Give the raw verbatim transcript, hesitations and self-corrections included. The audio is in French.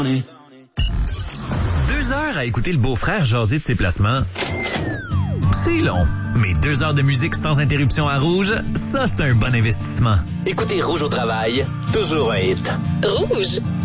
Deux heures à écouter le beau-frère jaser de ses placements, c'est long. Mais deux heures de musique sans interruption à Rouge, ça c'est un bon investissement. Écoutez Rouge au travail, toujours un hit. Rouge.